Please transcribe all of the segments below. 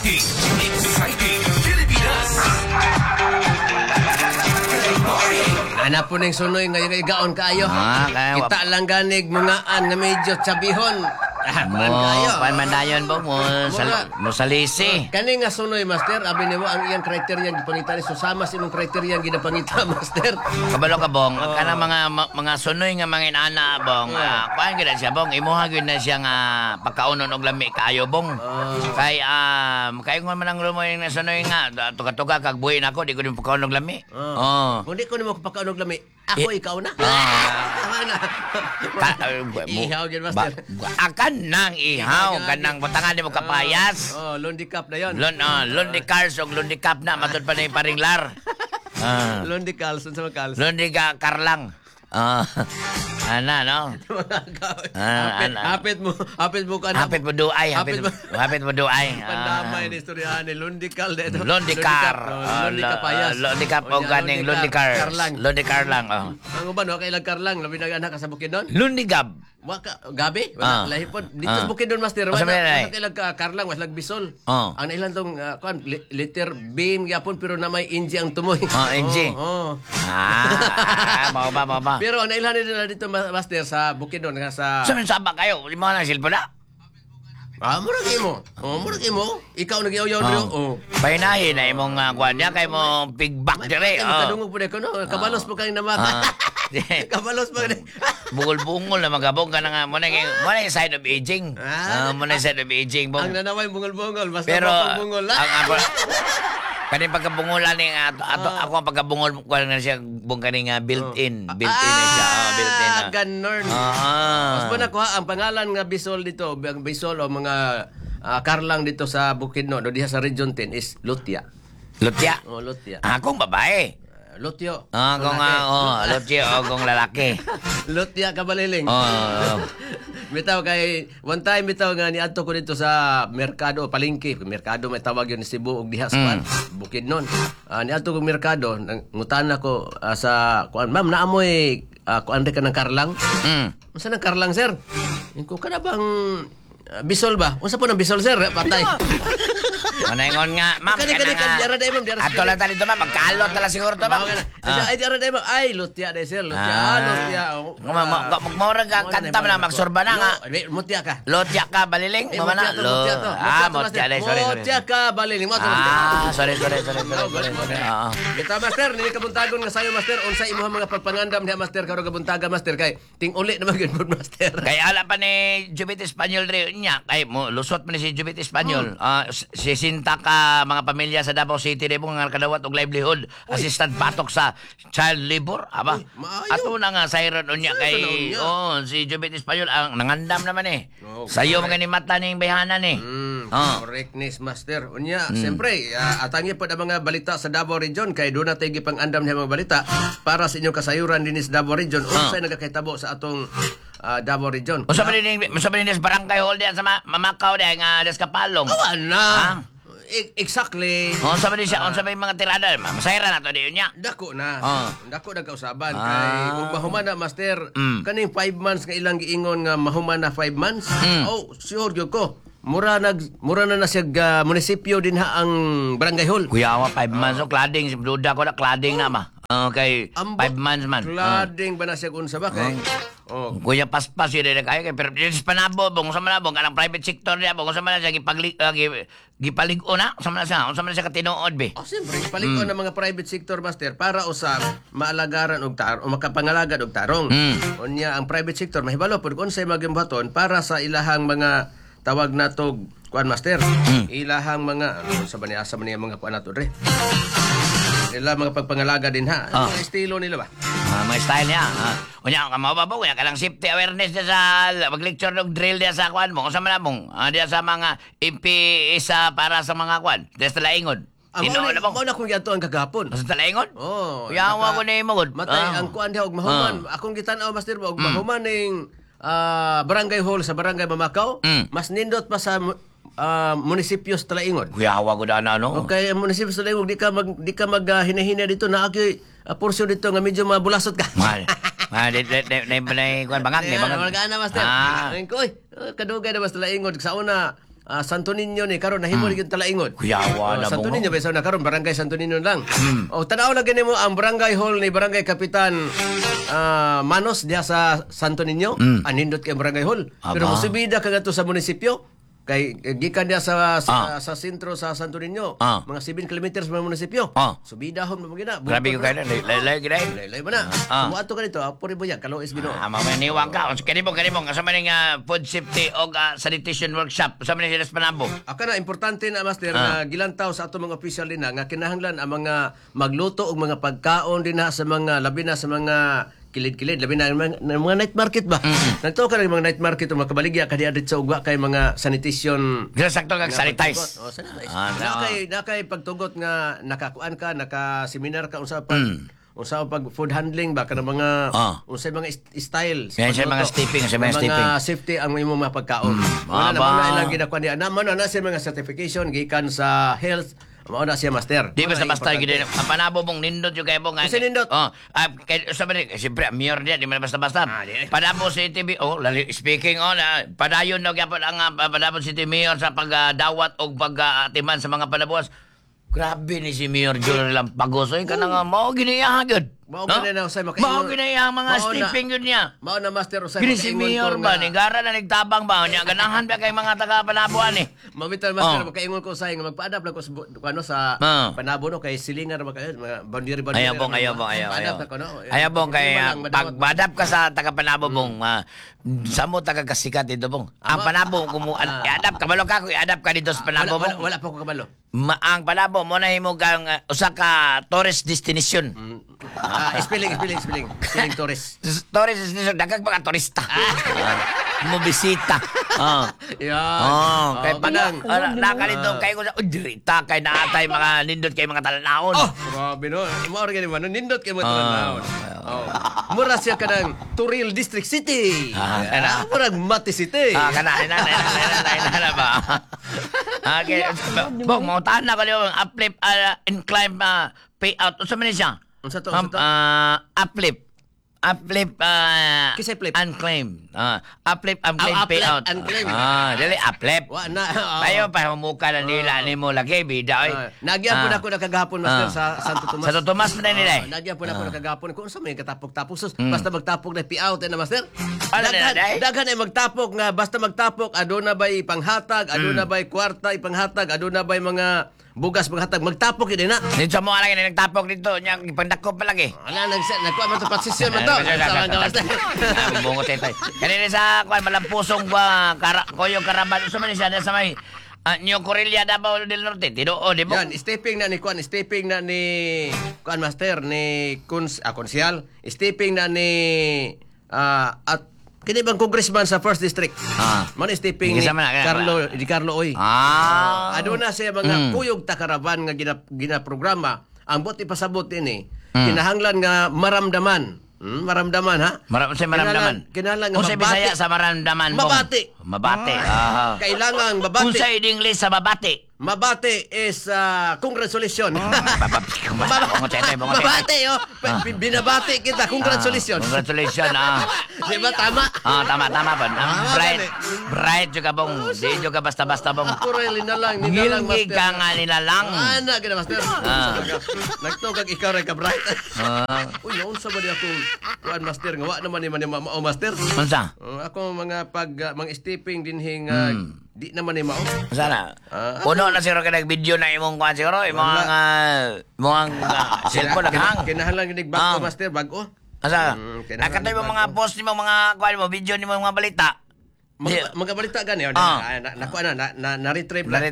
Exciting Pilipinas. Ana po ning sunoy nga igaon kayo. Kaya Kita lang ganig mungaan nga medyo tsabihon. mo, panmandayon po mo, mo salisi. Kani nga sunoy, master, abi nimo ang iyang kriteria gipangita ni susama sa imong kriteria ang ginapangita, master. Kabalo ka bong, kana mga sunoy nga mga inana bong, kuan gyud siya bong, imuha gyud na siya nga pagkaunon og lami kayo bong. Kay man ang lumoy na sunoy nga, tuga-tuga kag buhi nako, di ko din pagkaunon og lami. Kung di ko nimo pagkaunog lami, ako ikaw na. Ihaw gyud, master. Akan nang ihaw, kanang batangan di mo kapayas. Lundicap na yon. Lundicars o lundicap na, matod pa na yung paringlar. Lundicals, unsa man kals? Lundikarlang. Ana, no? Hapit mo ka na. Hapit mo duay. Hapit mo duay. Pandamay ni istoryahan ni Lundical dito. Lundikar. Lundicapayas. Lundikap o ganing Lundikar. Lundikar lang. Ang uban, waka ilang karlang, labi na anak ka sa Bukidnon? Lundigab. Waka, gabi? Lahi po. Dito sa Bukidnon, master. Sa Waka ilang karlang, was lagbisol. Ang ilang tong, liter beam, yapon, pero na may inji ang tumoy. Inji. Mau ba. Pero ang ilan nila dito, master, sa Bukidnon, nga sa... Sabi saba kayo, lima na silpo na. Murag imo. Ikaw nag-iyaw-yaw rin. Painahin na imong kuan niya, kay mo pigbak dire. Kadungog po na ko, no? Kabalos po kayo namata. Kabalos po kayo. Bungol-bungol na magabong ka na nga. Muna yung side of aging. Muna yung side of aging. Ang nanaway bungol-bungol. Mas pero, bungol. Kaning pagkabungolan ni ako ang pagkabungol ko na siya bung kaning built-in na siya, built-in na. Ganon. Mas po na ko ang pangalan nga Bisol dito, Bisol o mga karlang dito sa Bukidnon o diha sa Region 10 is Lutya. Lutya? Lutya. Akong babae. Lutyo. Lutyo o kung lalaki. Lutya kabaliling. Bitaw kay one time bitaw nga niadto ko dito sa merkado palengke. Merkado may tawag yun ni Cebu ug diha sa Bukidnon. Niadto ko merkado, ngutan ako sa kuan, ma'am naamoy kuan ka ng karlang? Unsa nang karlang, sir? Ko kana bang Bisol ba? Unsa po ng Bisol, sir? Patay. Manaingon nga, ma'am. Kani diara day ma'am, diara. Ato lang tali to ma'am, magkalot na lang siguro to ma'am. Ay diara day ma'am. Ay Lutya day, sir. Lutya. Magmora ka kanta man lang magsorba na nga. Mutya ka. Lutya ka baliling, mama na. Mutya day, sorry. Mutya ka baliling. Sorry. Kita master, nini kabuntagon nga sayo master, unsa imong mga pagpangandam diha master karo kabuntaga master kay ting-uli naman gyud master. Kay ala pa ni Jubit Espanyol rin niya, kay mo lusot man ni si Jubit Espanyol. Sisinta ka mga pamilya sa Davao City rin mga kadawat og livelihood. Assistant patok sa child labor. Aba, ato na nga sayron unya kay si Jubit Espanyol ang nangandam naman eh. Sayo mga ni mata ning bayhanan eh. Correctness master. Unya, siyempre, atangi po ang mga balita sa Davao Region kay doon natin gipang-andam niya mga balita para sa inyong kasayuran din sa Davao Region. Unsay nagakahitabo sa atong Davao Region. Usa ba din sa barangay hall diyan sa Mamakaw diyan nga Deskapalong. Na. Exactly. Unsa ba din siya? Unsa ba yung mga tirada? Masayra na to diyon niya. Dako na. Dako na kausaban kay ug mahuman na master kaning 5 months nga ilang giingon nga mahuman na 5 months. Sure gyud ko. Mura na siya munisipyo din ha ang barangay hall. Kuya, 5 months o cladding. Duda ko na cladding na ma. Okay, 5 months man. Cladding ba na siya kung sa bakay? Kuya, paspas yun na kayo. Pero yung panabo, bong sa manabong, kanang private sector niya, bong sa manabong siya gipaligo na, sa manabong siya katinood, be. Siyempre, gipaligo na mga private sector, master, para usap, maalagaran og tarong, o makapangalagad og tarong. Unya, ang private sector, mahibalo po, kung sa'y magimbaton, para sa ilahang mga tawag na to, kuan master, ilahang mga, sa asa man niya mga kuan na to, nila mga pagpangalaga din ha. Ano estilo nila ba? Mga style niya. Unya, mababaw kuya, kalang safety awareness niya sa mag-lecture ng drill niya sa kuan mo. Kung sa manabong, diya sa mga MP isa para sa mga kuan. Diya sa laingon. Mo na kung yato ang kagapon. Sa laingon? Yawa ko na yung magod. Matay ang kuan diha og mahuman. Akong gitanaw master og mahuman ning barangay hall sa barangay Mamakaw. Mas nindot pa sa munisipyo sa Talaingon. Kuyawa ko na ano. Okay, munisipyo sa Talaingon, di ka mag hinahina dito na aki porsyon dito nga medyo mabulasot ka. Mahal. Kuan bangag ni bangag. Wala na master. Koy, kadugay na mas Talaingon sa una Santo Niño ni karon nahimo gyud talaingon. Kuyawa na Santo mo. Niño beso na karon barangay Santo Niño lang. Tanaw lang gani mo ang barangay hall ni Barangay Kapitan Manos diha sa Santo Niño. Anindot kay barangay hall. Pero Aba. musibida kagadto sa munisipyo. Kay gikan dia sa sentro sa Santo Niño, mga 7 kilometers sa munisipyo. Subidahon mo gina. Grabe ko kayo. Lay gray. Lay mo na. Muadto ka dito, apori mo yan, Kalois Bino. Mamaniwang ka. Kanimo. Sa maning food safety o sanitation workshop. Sa maning hilas panabo. Aka na importante na master nga gilantaw sa ato mga official din nga kinahanglan ang mga magluto og mga pagkaon din na sa mga labi na sa mga kilid-kilid labi na mga night market ba. Nagtuo ka ng mga night market o makabaligya kadiya dito sa ugwa kay mga sanitation. Sakto kag sanitize. Sanitize. Ah, Nakay pagtugot nga nakakuan ka, naka-seminar ka unsa pag food handling ba kana mga unsay mga style Yan siya mga stepping, mga safety ang imong mga pagkaon. Wala na mga ilang ginakuan niya. Naman na siya mga certification gikan sa health. Mao na siya master. Di ba sa basta gid ang panabo mong nindot yung kayo nga. Kasi nindot. Kay sa man siyempre mayor dia di man basta-basta. di. Panabo si TV speaking on padayon na gyapon ang panabo si TV mayor sa pagdawat og pag-atiman sa mga panabuas. Grabe ni si Mayor Joel Lampagos. Ay, kanang mao giniyahan yun. Mao gina na usay makaingon. Mao giniyahan mga stepping yun niya. Mao na master usay Gini si Mayor ba? Ni gara na nagtabang ba? Niya ganahan ba kay mga taga-panabuan eh. Mamitan master makaingon ko usay nga magpa-adapt lang ko sa panabo no kay silingar mga boundary. Ayabong kay pag-adapt ka sa taga-panabo mong samo taga-kasikat dito bong. Ang panabo kung i-adapt kabalo ka kung i-adapt ka dito sa panabo mo. Wala pa ko kabalo. Ang panabo mo na himo kang usa ka tourist destination. Spelling tourist. Tourist destination dagag mga turista. Mo bisita. Kay panang nakalito kay ko sa dirita kay naatay mga nindot kay mga talanaon. Grabe no. Mao ra gani man nindot kay mga talanaon. Mura siya kanang Turil District City. Murag Mati City. Kana ba? Okay, bong mo tan na ko uplift incline payout unsa man siya? Unsa to? Uplift Kisay flip? Unclaim. Uplift payout. Unclaim. Dili uplift. Wa na. Tayo pa humuka na nila nimo lagi bida oy. Nagyan po na ako nakagahapon master sa Santo Tomas. Santo Tomas man nila. Nagyan po na ako nakagahapon kung unsa may katapok-tapos basta magtapok na payout na master. Daghan ay magtapok nga basta magtapok aduna bay panghatag, aduna bay kwarta ipanghatag, aduna bay mga bugas maghatag magtapok yun na. Dito mo lagi na nagtapok dito nya ipandako pa lagi. Ala nagkuha man to posisyon man to. Bungot tay. Kanina sa kuan malampusong koyo karaban sa man siya sa may New Correlia Davao del Norte. Tinuod di mo. Yan, stepping na ni kuan master ni konsyal, stepping na ni at kini bang congressman sa first district. Man stepping ni Carlo Oy. Aduna siya mga kuyog takaraban nga ginaprograma. Ang bot ipasabot ini kinahanglan nga maramdaman. Maramdaman ha? Maramdaman. Kinahanglan nga Unsay Bisaya sa maramdaman mo? Mabati. Kailangan mabati. Unsay English sa mabati? Mabati is congratulations. Mabati. Binabati kita. Congratulations. Congratulations. Di ba tama? Tama pa. Bright juga bong. Di juga basta-basta bong. Puro linalang Ngilngi master. ka nga nilalang. Ana gina master. Nagtog kag ikaw ray ka bright. Uy, naon sa ba di ako kuan master nga wa naman ni mao master. Unsa? Ako mga mga stepping dinhing di naman ni mao. Sana. Puno na siguro ka nag-video na imong kuan siguro imong cellphone naghang. Kinahanglan ginig bago master bago. Asa? Nakatay mo mga post nimo mga kuan mo video nimo mga balita. Mga balita gani nakuha na retrieve na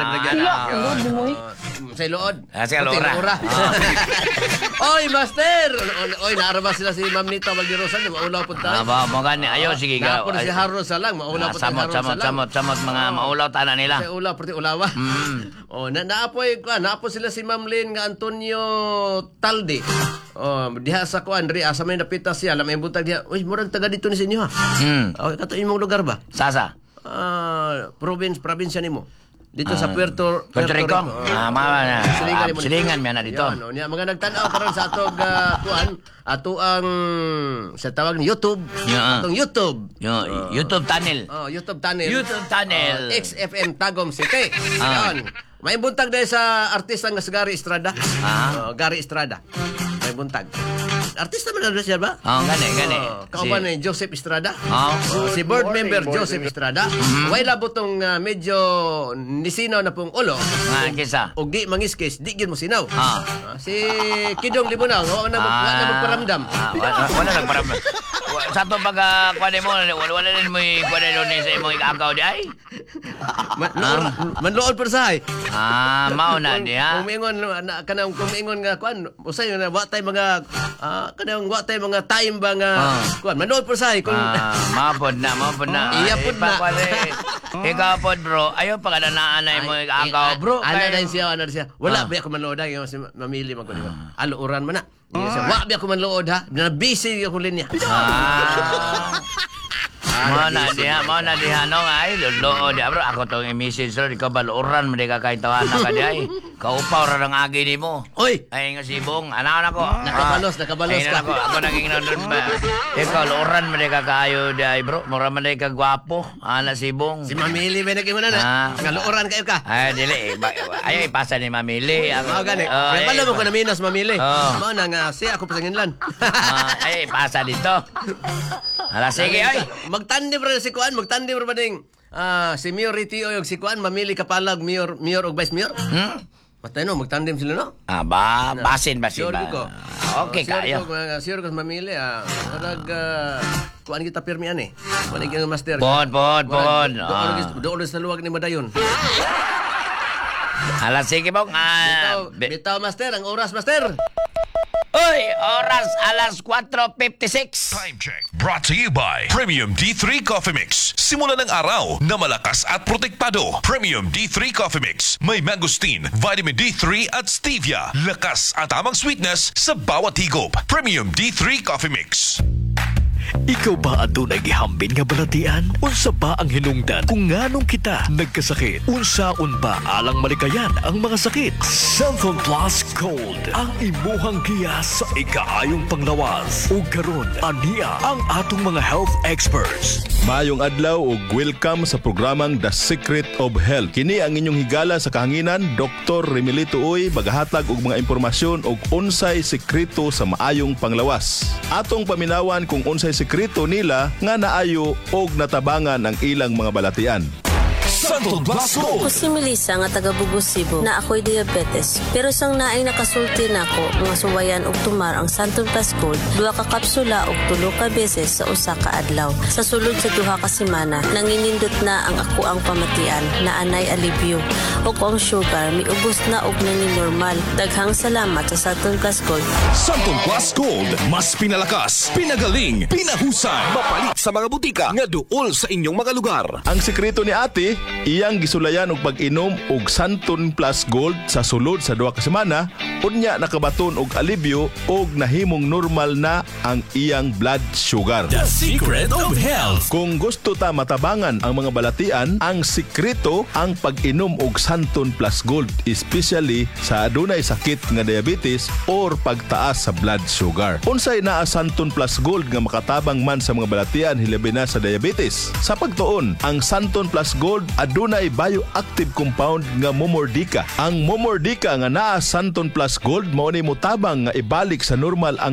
sa lood sa lora. Oy master oy naarama sila si Ma'am Nita Valderosa maulaw pud ta mo gani ayo sige ga napon si Haros lang maulaw pud samot mga maulaw ta na nila sa ulaw pud ulawa naapoy sila si Ma'am Lynn nga Antonio Talde diha sa kuan ri asa may napita siya lamay butag diha oy murag taga dito ni sa inyo ha okay kato imong lugar ba Sasa? Probinsya nimo. dito sa Puerto Rico. Silingan Silingan mo na dito. Yan, mga nagtanaw karon sa atog ato ang sa tawag ni YouTube. Yeah. Atong YouTube. YouTube channel. YouTube channel. YouTube channel. XFM Tagum City. Yan. May buntag dahil sa artista nga si Gary Estrada. Gary Estrada. May buntag. Artista man na siya ba? Gani. Kauban ni Joseph Estrada. Si Good board morning, member board Joseph member. Estrada. Way labo tong medyo nisinaw na pong ulo. Kisa. Og di mangiskis, di gyud mo sinaw. Si Kidong Libunaw, wala na magparamdam. Wala nagparamdam. Sa to pag kuan mo, wala din mo kuan ni sa imong ikagaw di ay. Manlood per sahay. Mao na diha. Kumingon kanang kumingon nga kuan, usay na wa tay mga kanang wa tay mga time ba nga kuan, manlood per sahay kung Mapod na. Iya pod na. Ikaw pod bro, ayo pa kada naa na imong ikagaw bro. Ana na siya. Wala ba ako manlood ha, si mamili man ko di ba. Aluuran man na. Wa ba ako manlood ha. Na busy ako linya. Mao na diha no ay lolo di bro ako tong i-message ro di ka baluran mo di ka kain tawanan ka di ay kaupaw ra ng agi nimo. Oy, Ay nga sibong anaw nako. nakabalos Ay, ka. ako naging nandun ba. Ikaw luran mo di ka kaayo di ay bro. Mura man di ka gwapo. Ana sibong. Si mamili ba naging na? Ngaluuran kayo ka. Ay dili ayo ipasa ni mamili. Mao gani. May pala mo ko na minos mamili. Oh. Mao na nga siya ako pasanginlan. Ay ipasa dito. Ala sige ay. Magtandem ra si Kuan, magtandem ra ba ding si Mayor Ritio og si Kuan mamili kapalag mayor og vice mayor. Patay no, magtandem sila no. Basin ba? Sure ko. Okay kayo. Sure ko mamili kuan kita pirmian eh. Manig ang master. Bon. Doon sa luwag ni Madayon. Ala sige bong. Bitaw master, ang oras master. Uy, oras alas 4:56. Time check. Brought to you by Premium D3 Coffee Mix. Simula ng araw na malakas at protektado. Premium D3 Coffee Mix. May mangosteen, vitamin D3 at stevia. Lakas at tamang sweetness sa bawat higop. Premium D3 Coffee Mix. Ikaw ba adunay gihambin nga balatian? Unsa ba ang hinungdan kung nganong kita nagkasakit? Unsaon ba alang malikayan ang mga sakit? Cellphone Plus Gold ang imuhang giya sa ikaayong panglawas. Ug karon aniya ang atong mga health experts. Maayong adlaw ug welcome sa programang The Secret of Health. Kini ang inyong higala sa kahanginan, Dr. Remilito Uy, magahatag og mga impormasyon og unsay sekreto sa maayong panglawas. Atong paminawan kung unsay sekreto nila nga naayo og natabangan ang ilang mga balatian. Santon Plus Gold. Ako si Melissa nga taga Bugos, Cebu na ako'y diabetes. Pero sang naay nakasulti nako nga suwayan og tumar ang Santon Plus Gold, 2 ka kapsula og 3 ka beses sa usa ka adlaw. Sa sulod sa 2 ka semana, nanginindot na ang ako ang pamatian na anay alibyo. Og ang sugar miubos na og nanging normal. Daghang salamat sa Santon Plus Gold. Santon Plus Gold. Mas pinalakas, pinagaling, pinahusay. Mapalit sa mga butika nga duol sa inyong mga lugar. Ang sekreto ni ate, iyang gisulayan og pag-inom og Santon Plus Gold sa sulod sa 2 ka semana, unya nakabaton og alibyo og nahimong normal na ang iyang blood sugar. The Secret of Health. Kung gusto ta matabangan ang mga balatian, ang sikreto ang pag-inom og Santon Plus Gold, especially sa adunay sakit nga diabetes or pagtaas sa blood sugar. Unsay naa Santon Plus Gold nga makatabang man sa mga balatian hilabi na sa diabetes? Sa pagtuon, ang Santon Plus Gold adunay bioactive compound nga momordika. Ang momordika nga naa Santon Plus Gold mao ni motabang nga ibalik sa normal ang